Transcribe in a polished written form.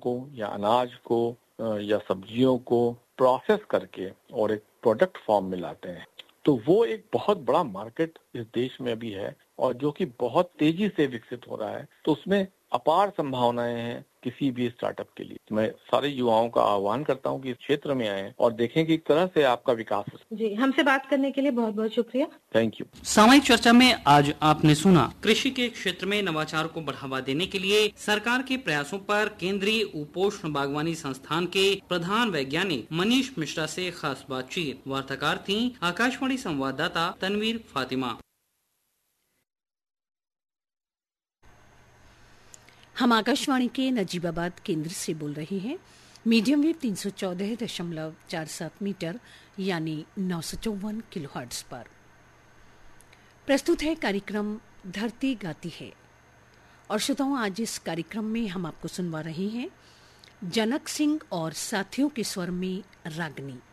को या अनाज को या सब्जियों को प्रोसेस करके और एक प्रोडक्ट फॉर्म में लाते हैं, तो वो एक बहुत बड़ा मार्केट इस देश में अभी है और जो कि बहुत तेजी से विकसित हो रहा है। तो उसमें अपार संभावनाएं हैं किसी भी स्टार्टअप के लिए। मैं सारे युवाओं का आह्वान करता हूं कि इस क्षेत्र में आएं और देखें कि एक तरह से आपका विकास हो। जी, हमसे बात करने के लिए बहुत बहुत शुक्रिया। Thank you. सामयिक चर्चा में आज आपने सुना कृषि के क्षेत्र में नवाचार को बढ़ावा देने के लिए सरकार के प्रयासों पर केंद्रीय उपोष्ण बागवानी संस्थान के प्रधान वैज्ञानिक मनीष मिश्रा से खास बातचीत। वार्ताकार थी आकाशवाणी संवाददाता तनवीर फातिमा। हम आकाशवाणी के नजीबाबाद केंद्र से बोल रहे हैं। मीडियम वेव 314.47 मीटर यानी 954 किलोहर्ट्ज पर प्रस्तुत है कार्यक्रम धरती गाती है। और श्रोताओं, आज इस कार्यक्रम में हम आपको सुनवा रहे हैं जनक सिंह और साथियों के स्वर में रागनी।